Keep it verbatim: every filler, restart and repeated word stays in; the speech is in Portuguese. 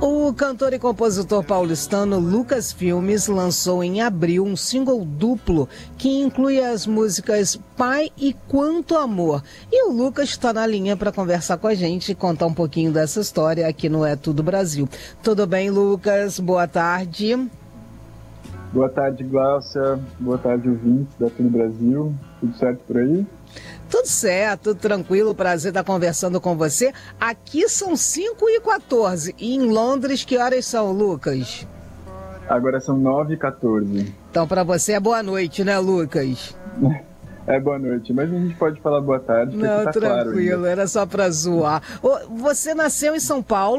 O cantor e compositor paulistano Lucas Filmes lançou em abril um single duplo que inclui as músicas Pai e Quanto Amor. E o Lucas está na linha para conversar com a gente e contar um pouquinho dessa história aqui no É Tudo Brasil. Tudo bem, Lucas? Boa tarde. Boa tarde, Gláucia. Boa tarde, ouvintes da Tudo Brasil. Tudo certo por aí? Tudo certo, tudo tranquilo, prazer estar conversando com você. Aqui são cinco e quatorze. E em Londres, que horas são, Lucas? Agora são nove e quatorze. Então, para você é boa noite, né, Lucas? É boa noite, mas a gente pode falar boa tarde. Não, tá tranquilo, claro, era só para zoar. Você nasceu em São Paulo?